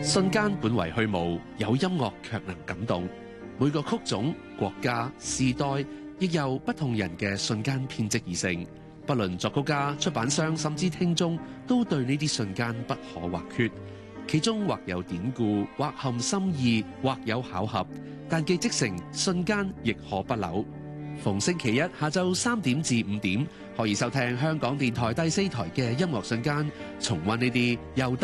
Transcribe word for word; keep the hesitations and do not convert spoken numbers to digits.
瞬間本為虛無，有音樂卻能感動。每個曲種、國家、時代，亦由不同人嘅瞬間編織而成。不論作曲家、出版商，甚至聽眾，都對呢啲瞬間不可或缺。其中或有典故，或含心意，或有巧合，但既織成瞬間，亦可不朽。逢星期一下晝三點至五點，可以收聽香港電台第四台嘅音樂瞬間，重溫呢啲由